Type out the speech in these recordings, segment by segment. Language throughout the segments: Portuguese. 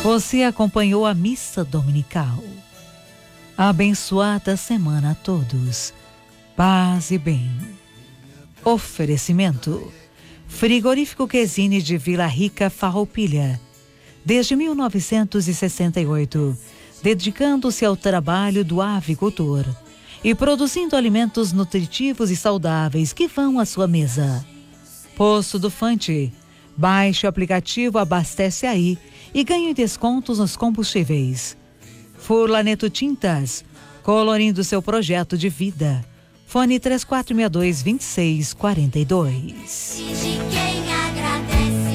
Você acompanhou a missa dominical. Abençoada semana a todos. Paz e bem. Oferecimento: Frigorífico Quesini de Vila Rica, Farroupilha. Desde 1968, dedicando-se ao trabalho do avicultor e produzindo alimentos nutritivos e saudáveis que vão à sua mesa. Posto do Fante. Baixe o aplicativo Abastece Aí e ganhe descontos nos combustíveis. Furlaneto Tintas, colorindo seu projeto de vida. Fone 3462-2642. De quem agradece.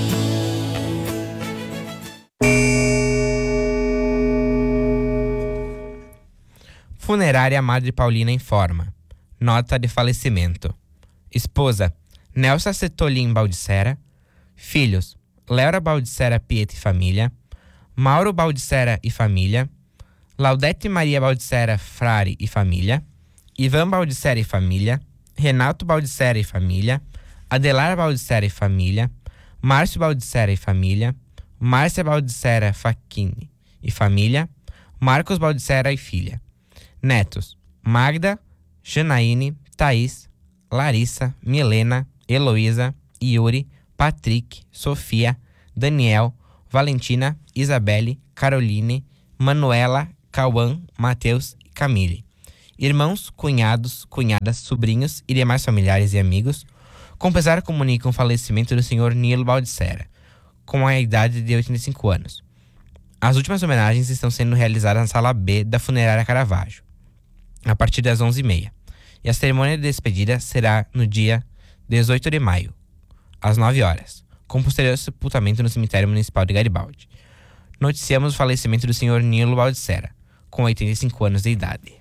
Funerária Madre Paulina informa. Nota de falecimento. Esposa: Nelsa Setolin Baldissera. Filhos: Leora Baldissera Pieta e família, Mauro Baldissera e família, Laudete Maria Baldissera Frari e família, Ivan Baldissera e família, Renato Baldissera e família, Adelar Baldissera e família, Márcio Baldissera e família, Márcia Baldissera Facchini e família, Marcos Baldissera e filha. Netos: Magda, Janaíne, Thaís, Larissa, Milena, Heloísa, Yuri, Patrick, Sofia, Daniel, Valentina, Isabelle, Caroline, Manuela, Cauã, Matheus e Camille. Irmãos, cunhados, cunhadas, sobrinhos e demais familiares e amigos, com pesar comunicam o falecimento do senhor Nilo Baldissera, com a idade de 85 anos. As últimas homenagens estão sendo realizadas na sala B da Funerária Caravaggio, a partir das 11h30. E a cerimônia de despedida será no dia 18 de maio, às 9 horas, com posterior sepultamento no cemitério municipal de Garibaldi. Noticiamos o falecimento do senhor Nilo Baldissera, com 85 anos de idade.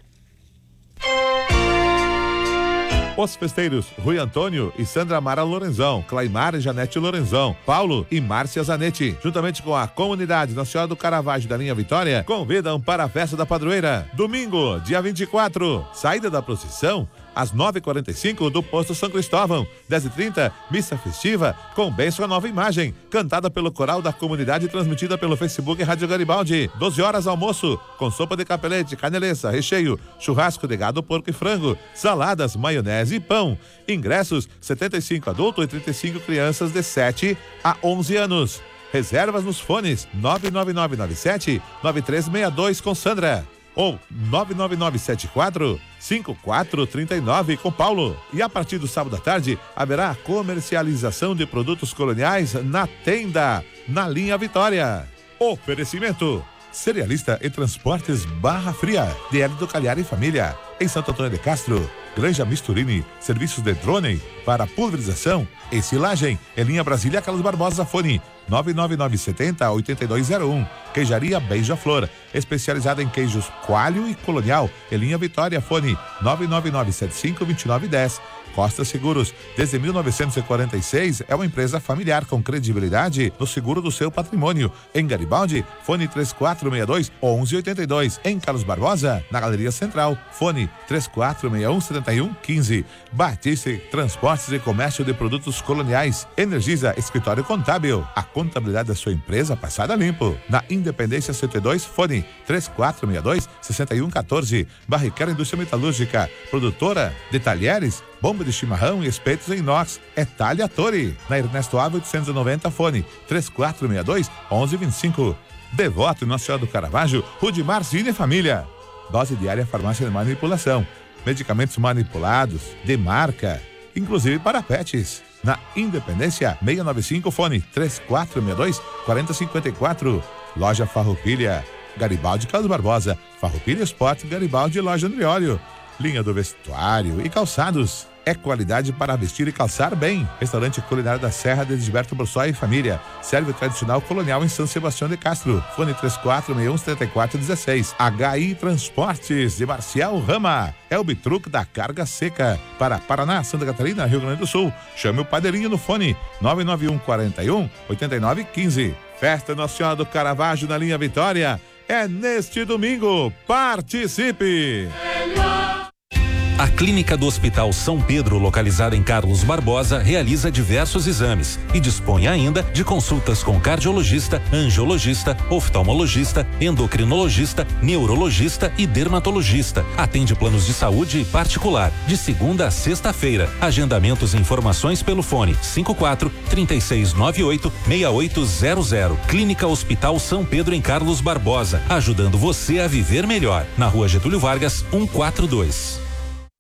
Os festeiros Rui Antônio e Sandra Mara Lorenzão, Claimar e Janete Lorenzão, Paulo e Márcia Zanetti, juntamente com a comunidade Nossa Senhora do Caravaggio da Linha Vitória, convidam para a festa da padroeira. Domingo, dia 24, saída da procissão às 9h45 do posto São Cristóvão, 10h30, missa festiva com bênção à nova imagem, cantada pelo coral da comunidade e transmitida pelo Facebook Rádio Garibaldi. 12 horas almoço, com sopa de capelete, caneleza, recheio, churrasco de gado, porco e frango, saladas, maionese e pão. Ingressos: 75 adultos e 35 crianças de 7 a 11 anos. Reservas nos fones 99997-9362 com Sandra ou 99974-5439 com Paulo. E a partir do sábado à tarde haverá a comercialização de produtos coloniais na tenda, na Linha Vitória. Oferecimento: Cerealista e Transportes Barra Fria, DL do Calhar e Família, em Santo Antônio de Castro. Granja Misturini, serviços de drone para pulverização e silagem. Em Linha Brasília, Carlos Barbosa, fone 99970-8201. Queijaria Beija-Flor, especializada em queijos coalho e colonial. Em Linha Vitória, fone 99975-2910. Costa Seguros, desde 1946, é uma empresa familiar com credibilidade no seguro do seu patrimônio. Em Garibaldi, fone 3462-1182. Em Carlos Barbosa, na Galeria Central, fone 3461-7115. Batiste Transportes e Comércio de Produtos Coloniais. Energisa Escritório Contábil, a contabilidade da sua empresa passada limpo. Na Independência 102, fone 3462-6114. Barriquera Indústria Metalúrgica, produtora de talheres, bomba de chimarrão e espetos em inox. É Talha Torre. Na Ernesto Ave 890, fone 3462-1125. Devoto Nossa Senhora do Caravaggio, Rudimar Cine e Família. Dose diária Farmácia de Manipulação. Medicamentos manipulados, de marca, inclusive para pets. Na Independência 695, fone 3462-4054. Loja Farroupilha, Garibaldi Carlos Barbosa, Farroupilha Esporte, Garibaldi Loja Andrióleo. Linha do vestuário e calçados. É qualidade para vestir e calçar bem. Restaurante Culinário da Serra de Gilberto Borsoi e Família. Serve o tradicional colonial em São Sebastião de Castro. Fone 3461-7416. HI Transportes de Marcial Rama. É o Bitruc da Carga Seca. Para Paraná, Santa Catarina, Rio Grande do Sul. Chame o Padeirinho no fone 991-41-8915. Festa Nossa Senhora do Caravaggio na Linha Vitória. É neste domingo. Participe! A clínica do Hospital São Pedro, localizada em Carlos Barbosa, realiza diversos exames e dispõe ainda de consultas com cardiologista, angiologista, oftalmologista, endocrinologista, neurologista e dermatologista. Atende planos de saúde particular, de segunda a sexta-feira. Agendamentos e informações pelo fone 54-3698-6800. Clínica Hospital São Pedro em Carlos Barbosa, ajudando você a viver melhor. Na Rua Getúlio Vargas, 142.